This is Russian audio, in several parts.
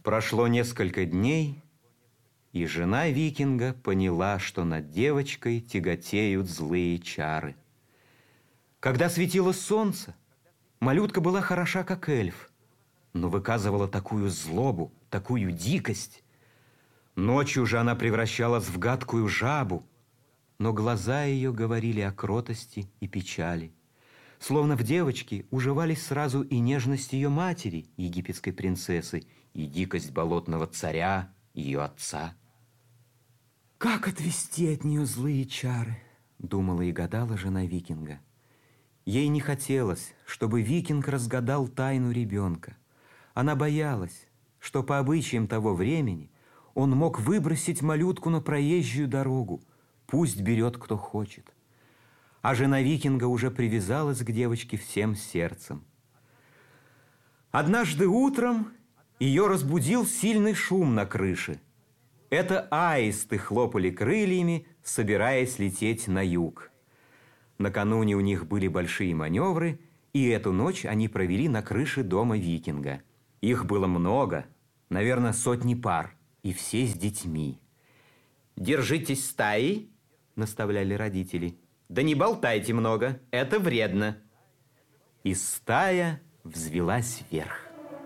Прошло несколько дней, и жена викинга поняла, что над девочкой тяготеют злые чары. Когда светило солнце, малютка была хороша, как эльф, но выказывала такую злобу, такую дикость. Ночью же она превращалась в гадкую жабу, но глаза ее говорили о кротости и печали. Словно в девочке уживались сразу и нежность ее матери, египетской принцессы, и дикость болотного царя, ее отца. «Как отвести от нее злые чары?» — думала и гадала жена викинга. Ей не хотелось, чтобы викинг разгадал тайну ребенка. Она боялась, что по обычаям того времени он мог выбросить малютку на проезжую дорогу. Пусть берет, кто хочет. А жена викинга уже привязалась к девочке всем сердцем. Однажды утром ее разбудил сильный шум на крыше. Это аисты хлопали крыльями, собираясь лететь на юг. Накануне у них были большие маневры, и эту ночь они провели на крыше дома викинга. Их было много, наверное, 100 пар, и все с детьми. «Держитесь стаей», — наставляли родители. «Да не болтайте много, это вредно». И стая взвелась вверх.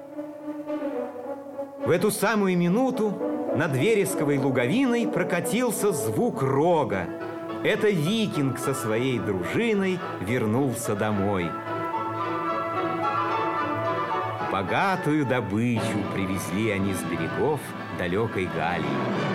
В эту самую минуту над вересковой луговиной прокатился звук рога. Это викинг со своей дружиной вернулся домой. Богатую добычу привезли они с берегов далекой Галлии.